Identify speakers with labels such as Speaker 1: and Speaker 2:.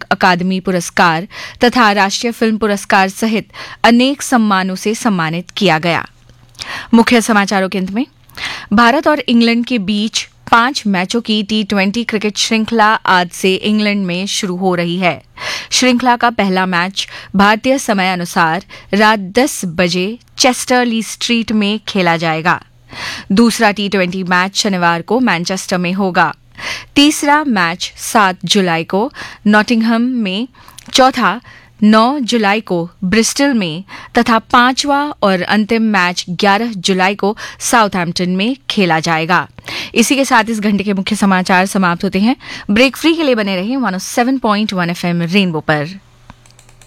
Speaker 1: अकादमी पुरस्कार तथा राष्ट्रीय फिल्म पुरस्कार सहित अनेक सम्मानों से सम्मानित किया गया। मुख्य समाचारों के अंत में भारत और इंग्लैंड के बीच 5 मैचों की T20 क्रिकेट श्रृंखला आज से इंग्लैंड में शुरू हो रही है। श्रृंखला का पहला मैच भारतीय समय अनुसार रात 10 बजे चेस्टर ली स्ट्रीट में खेला जाएगा। दूसरा T20 मैच शनिवार को मैनचेस्टर में होगा। तीसरा मैच 7 जुलाई को नॉटिंघम में, चौथा 9 जुलाई को ब्रिस्टल में तथा 5वां और अंतिम मैच 11 जुलाई को साउथहैम्पटन में खेला जाएगा। इसी के साथ इस घंटे के मुख्य समाचार समाप्त होते हैं। ब्रेक फ्री के लिए बने रहिए 107.1 FM रेनबो पर।